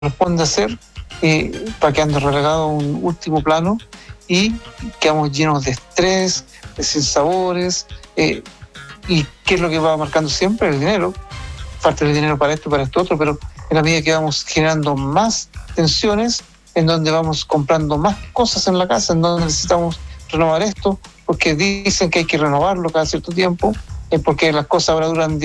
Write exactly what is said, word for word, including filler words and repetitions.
corresponde hacer, eh, va quedando relegado a un último plano y quedamos llenos de estrés, de sinsabores. Eh, ¿Y qué es lo que va marcando siempre? El dinero. Falta el dinero para esto, para esto otro, pero en la medida que vamos generando más tensiones, en donde vamos comprando más cosas en la casa, en donde necesitamos renovar esto, porque dicen que hay que renovarlo cada cierto tiempo, eh, porque las cosas ahora duran